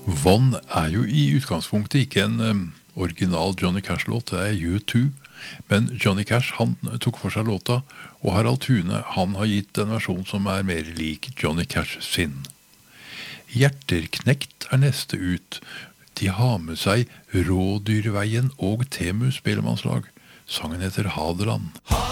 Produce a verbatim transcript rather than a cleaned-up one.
One er jo i utgangspunktet ikke en um, original Johnny Cash-låt, det er U to. Men Johnny Cash, han tok for seg låta, og Harald Thune, han har gitt en versjon som er mer lik Johnny Cash sin. Hjerterknekt er neste ut. De har med seg Rådyrveien og Temu spellemannslag. Sangen heter Hadeland.